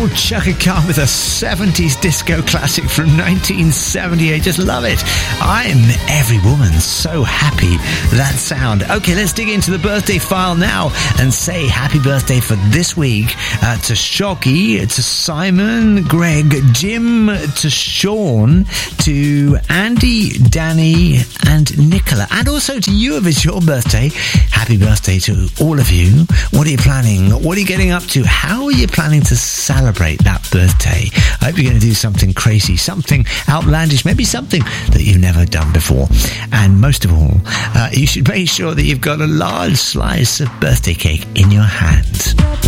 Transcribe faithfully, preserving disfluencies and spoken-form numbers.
old Chaka Khan with a seventies disco classic from nineteen seventy-eight. Just love it. I'm every woman so happy. That sound. Okay, let's dig into the birthday file now and say happy birthday for this week uh, to Shocky, to Simon, Greg, Jim, to Sean, to Andy, Danny, and Nicola, and also to you if it's your birthday. Happy birthday to all of you. What are you planning? What are you getting up to? How are you planning to celebrate that birthday? I hope you're going to do something crazy, something outlandish, maybe something that you've never done before. And most of all, uh, you should make sure that you've got a large slice of birthday cake in your hand.